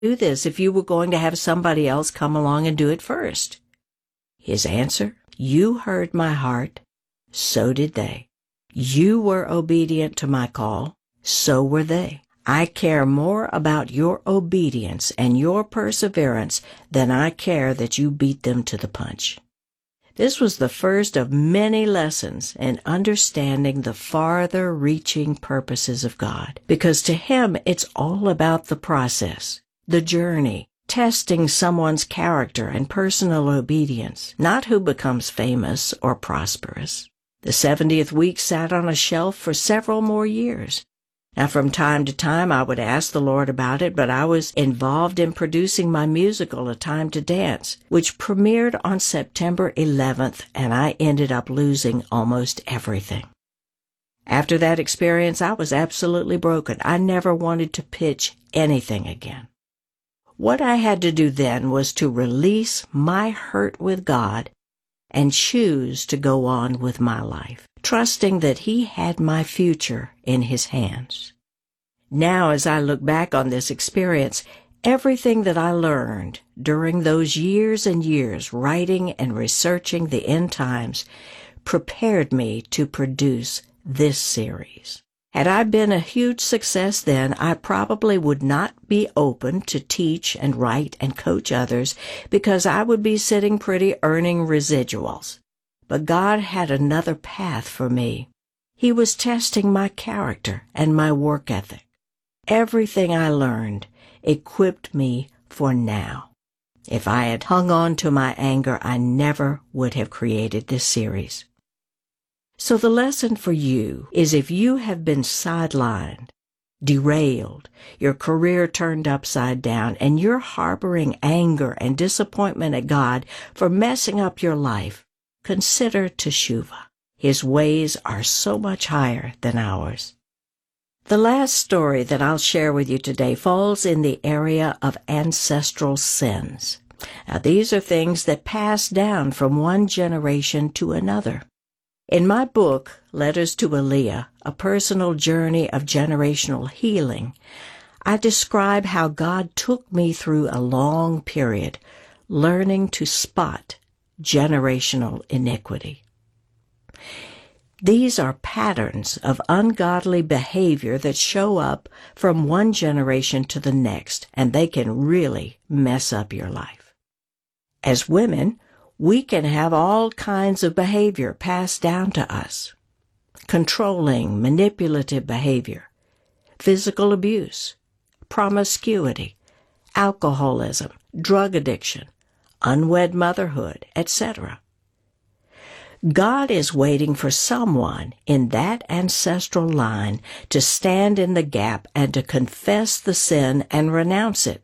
do this if you were going to have somebody else come along and do it first? His answer, you heard my heart, so did they. You were obedient to my call, so were they. I care more about your obedience and your perseverance than I care that you beat them to the punch. This was the first of many lessons in understanding the farther-reaching purposes of God, because to Him it's all about the process, the journey, testing someone's character and personal obedience, not who becomes famous or prosperous. The 70th week sat on a shelf for several more years. Now, from time to time, I would ask the Lord about it, but I was involved in producing my musical, A Time to Dance, which premiered on September 11th, and I ended up losing almost everything. After that experience, I was absolutely broken. I never wanted to pitch anything again. What I had to do then was to release my hurt with God and choose to go on with my life, trusting that He had my future in His hands. Now, as I look back on this experience, everything that I learned during those years and years writing and researching the end times prepared me to produce this series. Had I been a huge success then, I probably would not be open to teach and write and coach others because I would be sitting pretty earning residuals. But God had another path for me. He was testing my character and my work ethic. Everything I learned equipped me for now. If I had hung on to my anger, I never would have created this series. So the lesson for you is if you have been sidelined, derailed, your career turned upside down, and you're harboring anger and disappointment at God for messing up your life, consider Teshuvah. His ways are so much higher than ours. The last story that I'll share with you today falls in the area of ancestral sins. Now, these are things that pass down from one generation to another. In my book, Letters to Aaliyah, A Personal Journey of Generational Healing, I describe how God took me through a long period learning to spot generational iniquity. These are patterns of ungodly behavior that show up from one generation to the next, and they can really mess up your life. As women, we can have all kinds of behavior passed down to us. Controlling, manipulative behavior, physical abuse, promiscuity, alcoholism, drug addiction, unwed motherhood, etc. God is waiting for someone in that ancestral line to stand in the gap and to confess the sin and renounce it.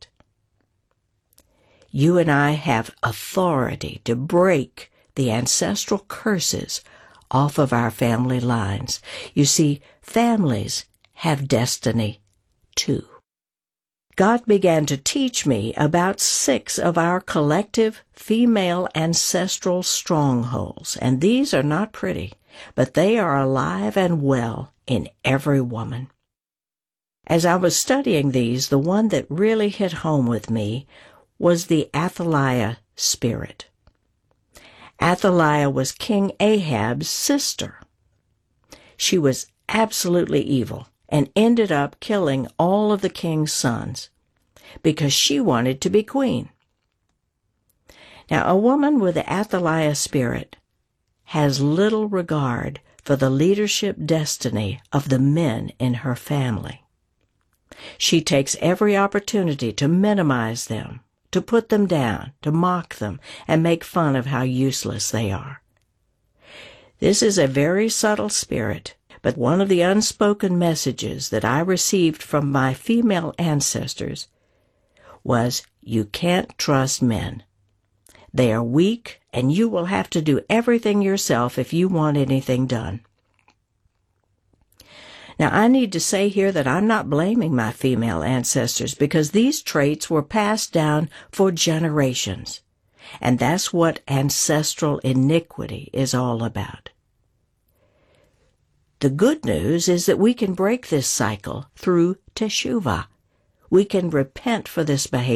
You and I have authority to break the ancestral curses off of our family lines. You see, families have destiny too. God began to teach me about 6 of our collective female ancestral strongholds, and these are not pretty, but they are alive and well in every woman. As I was studying these, the one that really hit home with me was the Athaliah spirit. Athaliah was King Ahab's sister. She was absolutely evil and ended up killing all of the king's sons because she wanted to be queen. Now, a woman with the Athaliah spirit has little regard for the leadership destiny of the men in her family. She takes every opportunity to minimize them, to put them down, to mock them, and make fun of how useless they are. This is a very subtle spirit, but one of the unspoken messages that I received from my female ancestors was, you can't trust men. They are weak, and you will have to do everything yourself if you want anything done. Now, I need to say here that I'm not blaming my female ancestors because these traits were passed down for generations, and that's what ancestral iniquity is all about. The good news is that we can break this cycle through Teshuvah. We can repent for this behavior